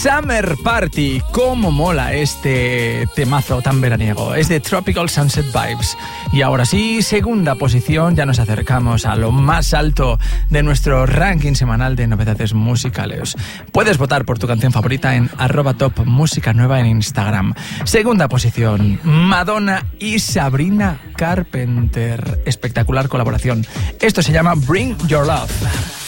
Summer Party. Cómo mola este temazo tan veraniego. Es de Tropical Sunset Vibes. Y ahora sí, segunda posición. Ya nos acercamos a lo más alto de nuestro ranking semanal de novedades musicales. Puedes votar por tu canción favorita en @topmusicanueva en Instagram. Segunda posición, Madonna y Sabrina Carpenter. Espectacular colaboración. Esto se llama Bring Your Love.